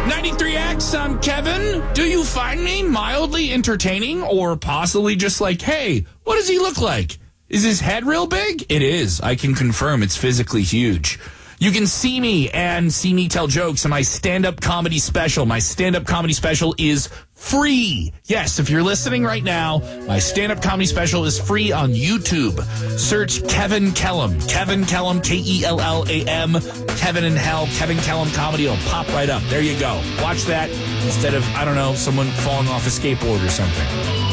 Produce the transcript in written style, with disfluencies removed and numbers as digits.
93X, I'm Kevin. Do you find me mildly entertaining or possibly just like, hey, what does he look like? Is his head real big? It is. I can confirm it's physically huge. You can see me and see me tell jokes in my stand-up comedy special. My stand-up comedy special is free. Yes, if you're listening right now, my stand-up comedy special is free on YouTube. Search Kevin Kellam. Kevin Kellam, Kellam. Kevin in Hell, Kevin Kellam Comedy. It'll pop right up. There you go. Watch that instead of, I don't know, someone falling off a skateboard or something.